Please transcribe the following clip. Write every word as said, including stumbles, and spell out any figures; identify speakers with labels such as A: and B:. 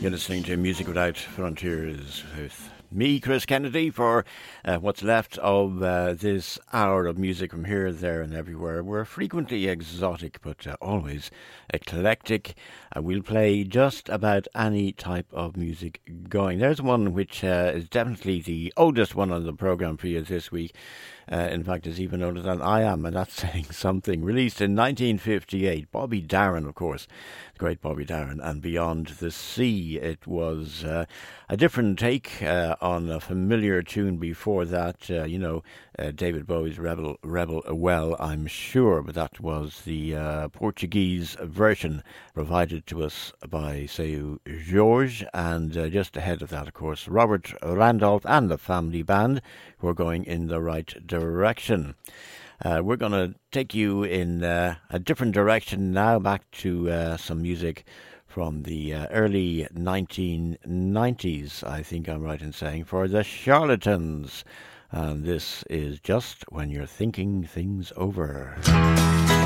A: You're listening to Music Without Frontiers with me, Chris Kennedy, for uh, what's left of uh, this hour of music from here, there and everywhere. We're frequently exotic, but uh, always eclectic. Uh, we'll play just about any type of music going. There's one which uh, is definitely the oldest one on the programme for you this week. Uh, in fact, it's even older than I am, and that's saying something. Released in nineteen fifty-eight, Bobby Darin, of course, the great Bobby Darin, and Beyond the Sea. It was uh, a different take uh, on a familiar tune before that. Uh, you know, uh, David Bowie's Rebel, Rebel Well, I'm sure, but that was the uh, Portuguese version provided to us by Seu Jorge, and uh, just ahead of that, of course, Robert Randolph and the Family Band, who are going in the right direction. Uh, we're going to take you in uh, a different direction now, back to uh, some music from the uh, early nineteen nineties, I think I'm right in saying, for the Charlatans. And this is Just When You're Thinking Things Over.